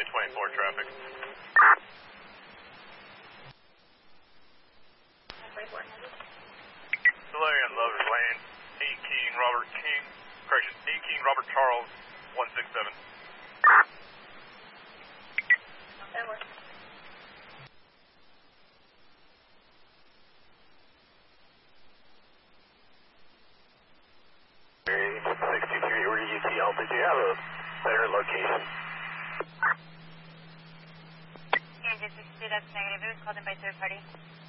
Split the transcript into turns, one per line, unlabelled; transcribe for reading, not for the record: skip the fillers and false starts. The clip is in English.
runway 24 traffic. Delay on Lover's Lane, 18 Robert King, correction, 18 Robert Charles, 167.
That works.
Area 63, where do you see Alpha? Do you have a better location?
Yeah, just 62, that's negative. It was called in by third party.